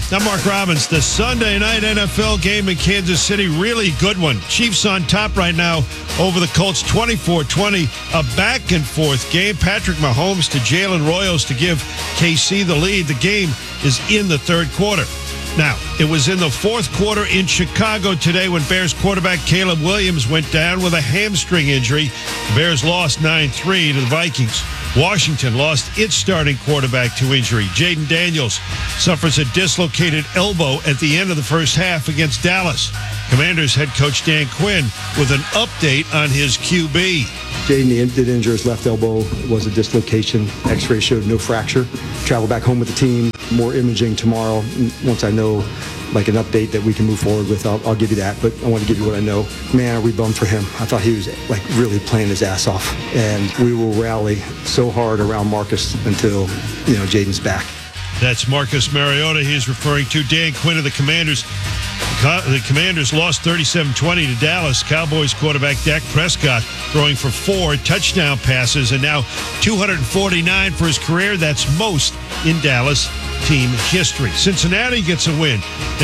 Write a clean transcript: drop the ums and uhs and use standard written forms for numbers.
I'm Mark Robbins. The Sunday night NFL game in Kansas City, really good one. Chiefs on top right now over the Colts, 24-20. A back-and-forth game. Patrick Mahomes to Jalen Royals to give KC the lead. The game is in the third quarter. Now, it was in the fourth quarter in Chicago today when Bears quarterback Caleb Williams went down with a hamstring injury. The Bears lost 9-3 to the Vikings. Washington lost its starting quarterback to injury. Jaden Daniels suffers a dislocated elbow at the end of the first half against Dallas. Commanders head coach Dan Quinn with an update on his QB. Jaden did injure his left elbow. It was a dislocation. X-ray showed no fracture. Travel back home with the team. More imaging tomorrow. Once I know like an update that we can move forward with, I'll give you that. But I want to give you what I know. Man, are we bummed for him. I thought he was like really playing his ass off. And we will rally so hard around Marcus until, Jaden's back. That's Marcus Mariota he's referring to. Dan Quinn of the Commanders. The Commanders lost 37-20 to Dallas. Cowboys quarterback Dak Prescott throwing for 4 touchdown passes and now 249 for his career. That's most in Dallas team history. Cincinnati gets a win.